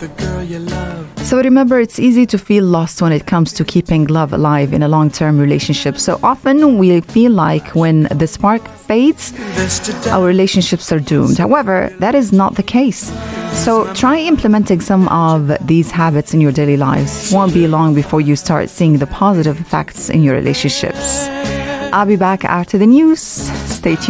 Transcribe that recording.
the girl you love. So remember, it's easy to feel lost when it comes to keeping love alive in a long-term relationship. So often we feel like when the spark fades, our relationships are doomed. However, that is not the case. So try implementing some of these habits in your daily lives. Won't be long before you start seeing the positive effects in your relationships. I'll be back after the news. Stay tuned.